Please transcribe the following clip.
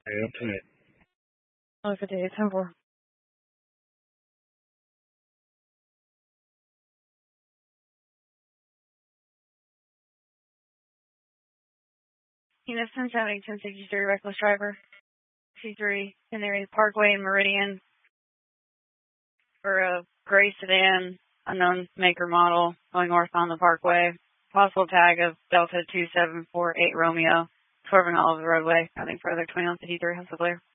up to date. Look at the 10-4. Unit 1070, 1063, reckless driver. C3 in the Parkway and Meridian for a gray sedan, unknown maker model, going north on the Parkway. Possible tag of Delta 2748 Romeo, swerving all over the roadway. I think further 2153 has the glare.